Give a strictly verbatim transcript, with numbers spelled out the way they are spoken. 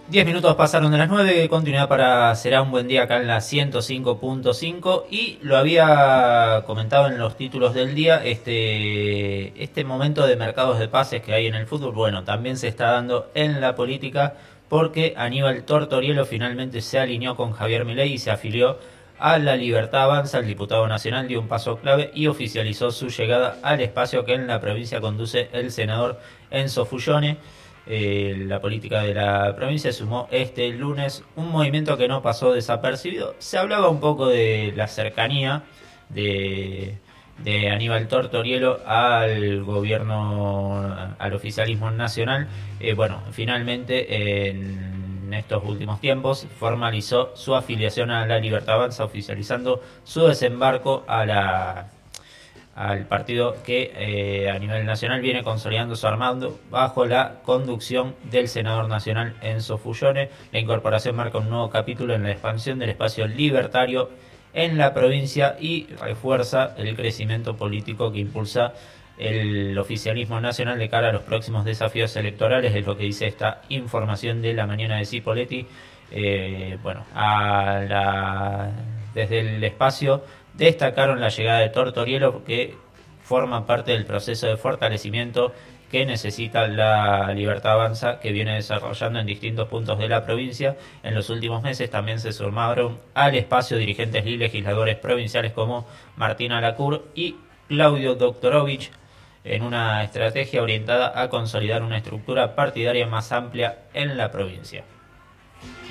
Diez minutos pasaron de las nueve, continuidad para Será un buen día acá en la ciento cinco punto cinco y lo había comentado en los títulos del día, este, este momento de mercados de pases que hay en el fútbol, bueno, también se está dando en la política porque Aníbal Tortorielo finalmente se alineó con Javier Milei y se afilió a La Libertad Avanza. El diputado nacional dio un paso clave y oficializó su llegada al espacio que en la provincia conduce el senador Enzo Fullone. Eh, la política de la provincia sumó este lunes un movimiento que no pasó desapercibido. Se hablaba un poco de la cercanía de, de Aníbal Tortorielo al gobierno, al oficialismo nacional. Eh, bueno, finalmente en estos últimos tiempos formalizó su afiliación a La Libertad Avanza, oficializando su desembarco a la al partido que eh, a nivel nacional viene consolidando su armado bajo la conducción del senador nacional Enzo Fullone. La incorporación marca un nuevo capítulo en la expansión del espacio libertario en la provincia y refuerza el crecimiento político que impulsa el oficialismo nacional de cara a los próximos desafíos electorales, es lo que dice esta información de la mañana de Cipoletti. Eh, bueno, a la, desde el espacio destacaron la llegada de Tortorielo, que forma parte del proceso de fortalecimiento que necesita La Libertad Avanza, que viene desarrollando en distintos puntos de la provincia. En los últimos meses también se sumaron al espacio dirigentes y legisladores provinciales como Martina Lacour y Claudio Doktorovich, en una estrategia orientada a consolidar una estructura partidaria más amplia en la provincia.